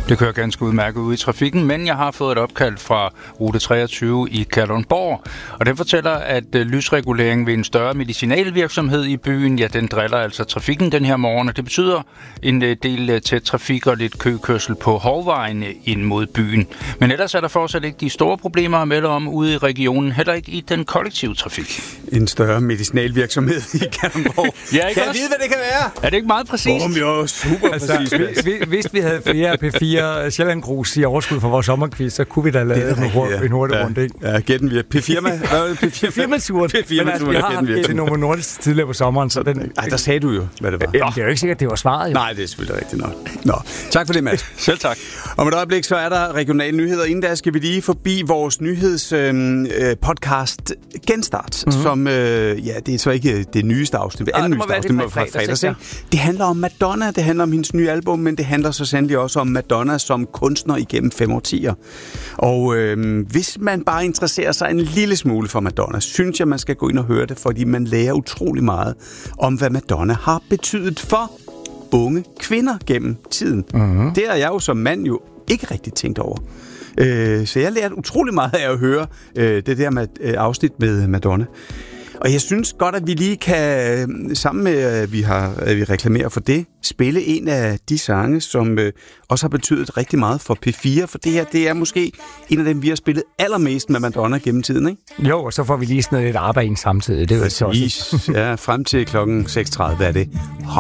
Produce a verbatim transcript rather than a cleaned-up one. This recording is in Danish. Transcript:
Det kører ganske udmærket ud i trafikken, men jeg har fået et opkald fra rute treogtyve i Kalundborg, og den fortæller, at uh, lysreguleringen ved en større medicinalvirksomhed i byen, ja, den driller altså trafikken den her morgen, og det betyder en uh, del uh, tæt trafik og lidt køkørsel på Hovvejen ind mod byen. Men ellers er der fortsat ikke de store problemer at melde om ude i regionen, heller ikke i den kollektive trafik. En større medicinalvirksomhed i Kalundborg. Ja, kan jeg vide, hvad det kan være? Er det ikke meget præcist? Om jo, super Altså, præcis. hvis, hvis vi havde flere P fire Sjælland Grus i overskud for vores sommerquiz, så kunne vi da lave en, hurtig, ja. en hurtig ja. runde, ikke? Ja, gætten vi. P firma. P firma-turen. P firma-turen. Men altså, vi har haft Novo Nordisk tidligere på sommeren, så den... Ej, der sagde du jo, hvad det var. Jamen, det er jo ikke sikkert, det var svaret, jo. Nej, det er selvfølgelig rigtigt nok. Nå, tak for det, Mads. Selv tak. Om et øjeblik, så er der regionale nyheder. Inden der skal vi lige forbi vores nyhedspodcast øh, Genstart, mm-hmm. som, øh, ja, det er så ikke det nyeste afsnit, det andet nyeste afsnit fra fredags. Det handler om Madonna, det handler om hendes nye album, men det handler så sandelig også om Madonna som kunstner igennem fem årtier. Og øh, hvis man bare interesserer sig en lille smule for Madonna, synes jeg, man skal gå ind og høre det, fordi man lærer utrolig meget om, hvad Madonna har betydet for unge kvinder gennem tiden. Mm-hmm. Det har jeg jo som mand jo ikke rigtig tænkt over. Øh, så jeg lærte utrolig meget af at høre øh, det der med, øh, afsnit med Madonna. Og jeg synes godt, at vi lige kan, sammen med at vi, har, at vi reklamerer for det, spille en af de sange, som øh, også har betydet rigtig meget for P fire. For det her, det er måske en af dem, vi har spillet allermest med Madonna gennem tiden, ikke? Jo, og så får vi lige sådan lidt arbejde ind samtidig. Det er jo præcis. Ja, frem til klokken seks tredive er det.